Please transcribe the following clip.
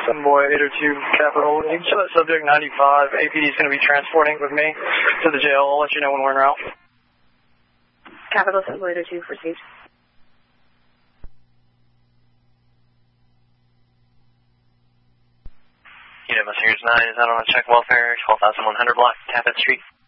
Convoy 802 Capital. You can show that subject 95. APD is going to be transporting with me to the jail. I'll let you know when we're en route. Capital Convoy 802 received. Unit Messengers 9 is out on a check welfare, 12,100 block, Tappan Street.